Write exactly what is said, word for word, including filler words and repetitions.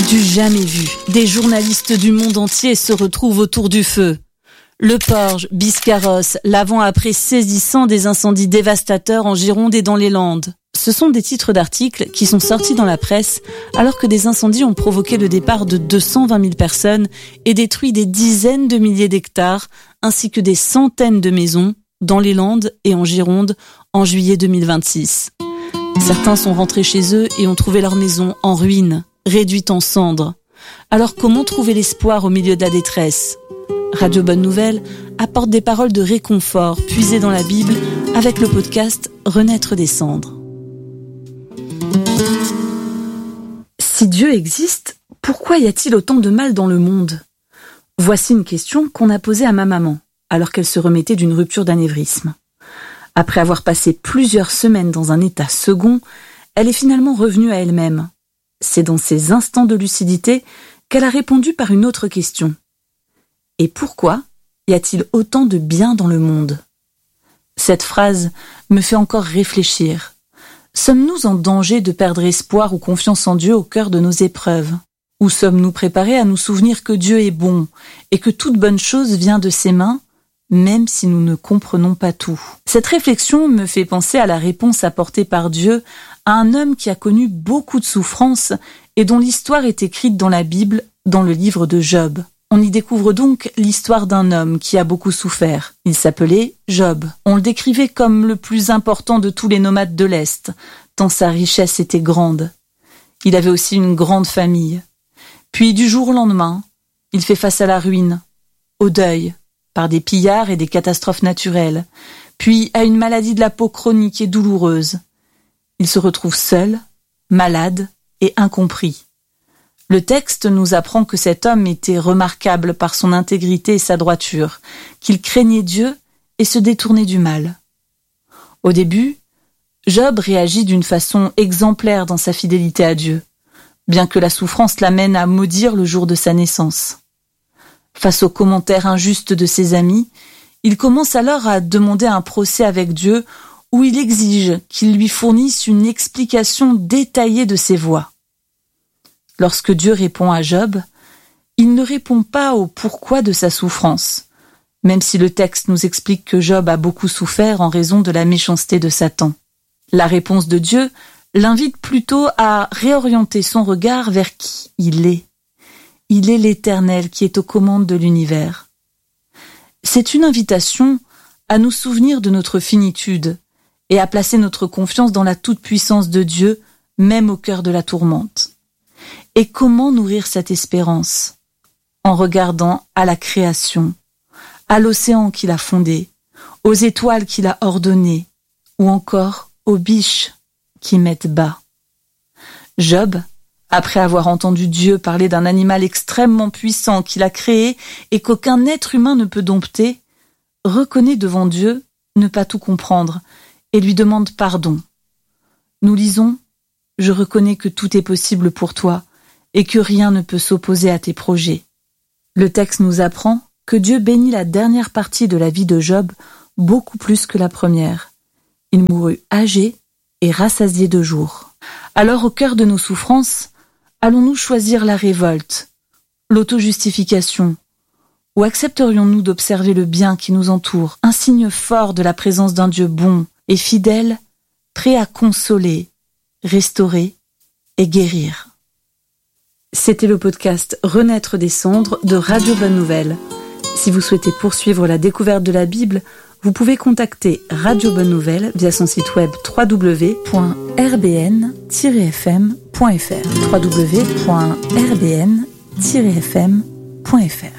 Du jamais vu, des journalistes du monde entier se retrouvent autour du feu. Le Porge, Biscarrosse, l'avant-après saisissant des incendies dévastateurs en Gironde et dans les Landes. Ce sont des titres d'articles qui sont sortis dans la presse alors que des incendies ont provoqué le départ de deux cent vingt mille personnes et détruit des dizaines de milliers d'hectares ainsi que des centaines de maisons dans les Landes et en Gironde en juillet deux mille vingt-six. Certains sont rentrés chez eux et ont trouvé leur maison en ruine, réduite en cendres. Alors comment trouver l'espoir au milieu de la détresse ? Radio Bonne Nouvelle apporte des paroles de réconfort puisées dans la Bible avec le podcast Renaître des cendres. Si Dieu existe, pourquoi y a-t-il autant de mal dans le monde ? Voici une question qu'on a posée à ma maman, alors qu'elle se remettait d'une rupture d'anévrisme. Après avoir passé plusieurs semaines dans un état second, elle est finalement revenue à elle-même. C'est dans ces instants de lucidité qu'elle a répondu par une autre question. Et pourquoi y a-t-il autant de bien dans le monde ? Cette phrase me fait encore réfléchir. Sommes-nous en danger de perdre espoir ou confiance en Dieu au cœur de nos épreuves ? Ou sommes-nous préparés à nous souvenir que Dieu est bon et que toute bonne chose vient de ses mains, même si nous ne comprenons pas tout ? Cette réflexion me fait penser à la réponse apportée par Dieu à un homme qui a connu beaucoup de souffrances et dont l'histoire est écrite dans la Bible, dans le livre de Job. On y découvre donc l'histoire d'un homme qui a beaucoup souffert. Il s'appelait Job. On le décrivait comme le plus important de tous les nomades de l'Est, tant sa richesse était grande. Il avait aussi une grande famille. Puis du jour au lendemain, il fait face à la ruine, au deuil, par des pillards et des catastrophes naturelles, puis à une maladie de la peau chronique et douloureuse. Il se retrouve seul, malade et incompris. Le texte nous apprend que cet homme était remarquable par son intégrité et sa droiture, qu'il craignait Dieu et se détournait du mal. Au début, Job réagit d'une façon exemplaire dans sa fidélité à Dieu, bien que la souffrance l'amène à maudire le jour de sa naissance. Face aux commentaires injustes de ses amis, il commence alors à demander un procès avec Dieu où il exige qu'il lui fournisse une explication détaillée de ses voies. Lorsque Dieu répond à Job, il ne répond pas au pourquoi de sa souffrance, même si le texte nous explique que Job a beaucoup souffert en raison de la méchanceté de Satan. La réponse de Dieu l'invite plutôt à réorienter son regard vers qui il est. Il est l'Éternel qui est aux commandes de l'univers. C'est une invitation à nous souvenir de notre finitude et à placer notre confiance dans la toute-puissance de Dieu, même au cœur de la tourmente. Et comment nourrir cette espérance ? En regardant à la création, à l'océan qu'il a fondé, aux étoiles qu'il a ordonnées, ou encore aux biches qui mettent bas. Job, après avoir entendu Dieu parler d'un animal extrêmement puissant qu'il a créé et qu'aucun être humain ne peut dompter, reconnaît devant Dieu ne pas tout comprendre et lui demande pardon. Nous lisons « Je reconnais que tout est possible pour toi et que rien ne peut s'opposer à tes projets. » Le texte nous apprend que Dieu bénit la dernière partie de la vie de Job beaucoup plus que la première. Il mourut âgé et rassasié de jours. Alors, au cœur de nos souffrances, allons-nous choisir la révolte, l'auto-justification, ou accepterions-nous d'observer le bien qui nous entoure, un signe fort de la présence d'un Dieu bon et fidèle, prêt à consoler, restaurer et guérir. C'était le podcast Renaître des cendres de Radio Bonne Nouvelle. Si vous souhaitez poursuivre la découverte de la Bible, vous pouvez contacter Radio Bonne Nouvelle via son site web w w w point r b n tiret f m point f r w w w point r b n tiret f m point f r